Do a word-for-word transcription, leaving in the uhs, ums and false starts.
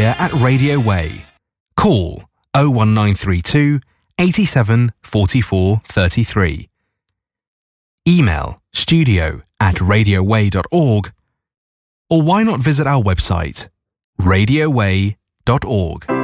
volunteer at Radio Way. Call oh one nine three two, eighty-seven, forty-four, thirty-three. Email studio at radio way dot org, or why not visit our website radio way dot org.